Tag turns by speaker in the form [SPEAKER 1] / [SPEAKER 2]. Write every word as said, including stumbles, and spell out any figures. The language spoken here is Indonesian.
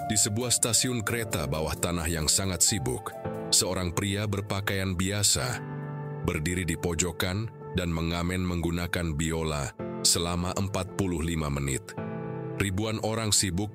[SPEAKER 1] Di sebuah stasiun kereta bawah tanah yang sangat sibuk, seorang pria berpakaian biasa berdiri di pojokan dan mengamen menggunakan biola selama empat puluh lima menit. Ribuan orang sibuk